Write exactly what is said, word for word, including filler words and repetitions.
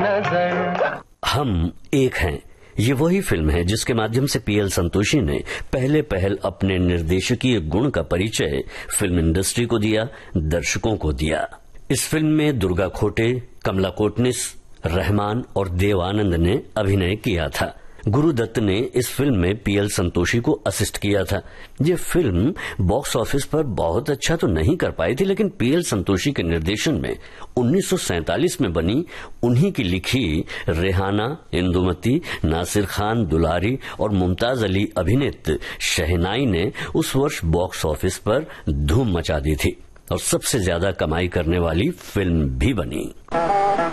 नजर। हम एक हैं, ये वही फिल्म है जिसके माध्यम से पीएल संतोषी ने पहले पहल अपने निर्देशकीय गुण का परिचय फिल्म इंडस्ट्री को दिया, दर्शकों को दिया। इस फिल्म में दुर्गा खोटे, कमला कोटनिस, रहमान और देव आनंद ने अभिनय किया था। गुरु दत्त ने इस फिल्म में पीएल संतोषी को असिस्ट किया था। ये फिल्म बॉक्स ऑफिस पर बहुत अच्छा तो नहीं कर पाई थी, लेकिन पीएल संतोषी के निर्देशन में उन्नीस सौ सैंतालीस में बनी उन्हीं की लिखी रेहाना, इंदुमती, नासिर खान दुलारी और मुमताज अली अभिनीत शहनाई ने उस वर्ष बॉक्स ऑफिस पर धूम मचा दी थी और सबसे ज्यादा कमाई करने वाली फिल्म भी बनी।